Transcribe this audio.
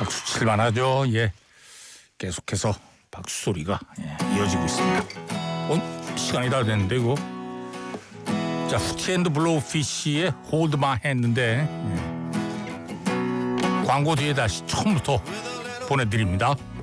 박수 칠만하죠. 예, 계속해서 박수 소리가 이어지고 있습니다. 시간이 다 됐는데 이거. 자, 후티앤드 블로우피쉬의 홀드 마 핸드인데 광고 뒤에 다시 처음부터 보내드립니다.